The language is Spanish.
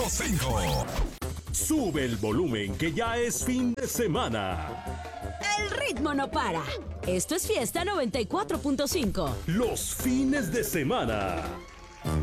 94.5. Sube el volumen que ya es fin de semana. El ritmo no para. Esto es Fiesta 94.5. Los fines de semana.